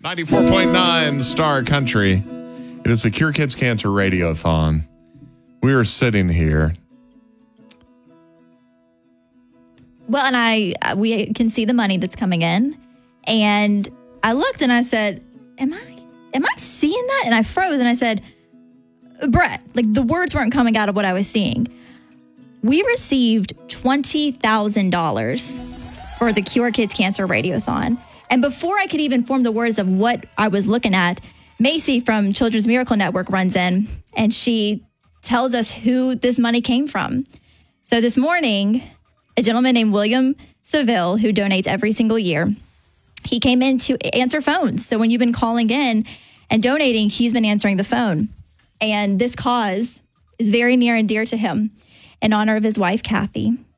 94.9 Star Country. It is the Cure Kids Cancer Radiothon. We are sitting here. Well, and we can see the money that's coming in. And I looked and I said, am I seeing that? And I froze and I said, Brett, like the words weren't coming out of what I was seeing. We received $20,000 for the Cure Kids Cancer Radiothon. And before I could even form the words of what I was looking at, Macy from Children's Miracle Network runs in and she tells us who this money came from. So this morning, a gentleman named William Seville, who donates every single year, he came in to answer phones. So when you've been calling in and donating, he's been answering the phone. And this cause is very near and dear to him in honor of his wife, Kathy.